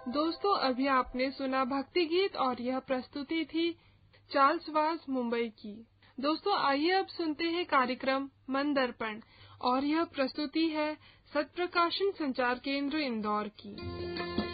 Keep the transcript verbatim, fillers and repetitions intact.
दोस्तों, अभी आपने सुना भक्ति गीत और यह प्रस्तुति थी चार्ल्स वाज मुंबई की। दोस्तों, आइए अब सुनते हैं कार्यक्रम मन दर्पण और यह प्रस्तुति है सत्प्रकाशन संचार केंद्र इंदौर की।